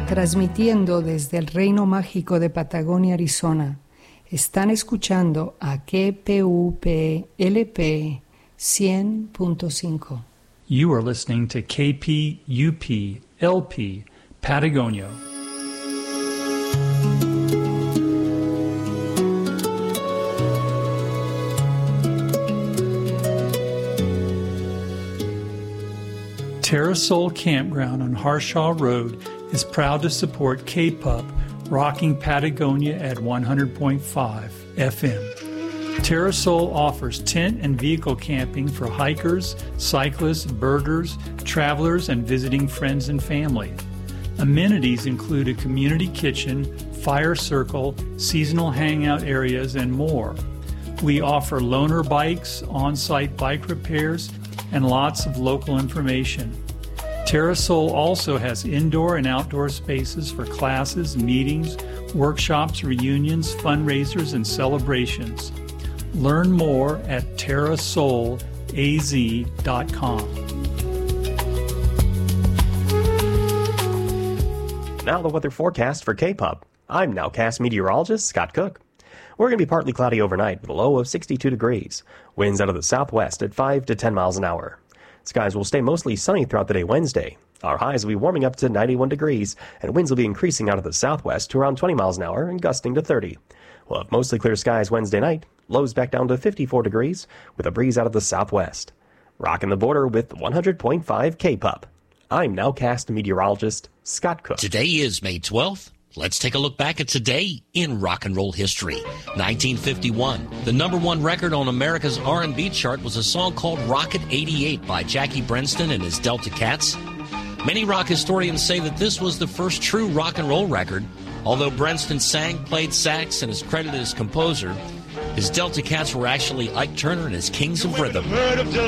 Transmitiendo desde el Reino Mágico de Patagonia, Arizona. Están escuchando a KPUP LP 100.5. You are listening to KPUP LP Patagonia. Terrasol Campground on Harshaw Road is proud to support KPUP, rocking Patagonia at 100.5 FM. Terrasol offers tent and vehicle camping for hikers, cyclists, birders, travelers, and visiting friends and family. Amenities include a community kitchen, fire circle, seasonal hangout areas, and more. We offer loaner bikes, on-site bike repairs, and lots of local information. Terrasol also has indoor and outdoor spaces for classes, meetings, workshops, reunions, fundraisers, and celebrations. Learn more at terrasolaz.com. Now the weather forecast for KPUP. I'm Nowcast meteorologist Scott Cook. We're going to be partly cloudy overnight with a low of 62 degrees. Winds out of the southwest at 5 to 10 miles an hour. Skies will stay mostly sunny throughout the day Wednesday. Our highs will be warming up to 91 degrees, and winds will be increasing out of the southwest to around 20 miles an hour and gusting to 30. We'll have mostly clear skies Wednesday night, lows back down to 54 degrees, with a breeze out of the southwest. Rocking the border with 100.5 KPUP. I'm Nowcast meteorologist Scott Cook. Today is May 12th. Let's take a look back at today in rock and roll history. 1951, the number one record on America's R&B chart was a song called Rocket 88 by Jackie Brenston and his Delta Cats. Many rock historians say that this was the first true rock and roll record. Although Brenston sang, played sax, and is credited as composer, his Delta Cats were actually Ike Turner and his Kings of Rhythm.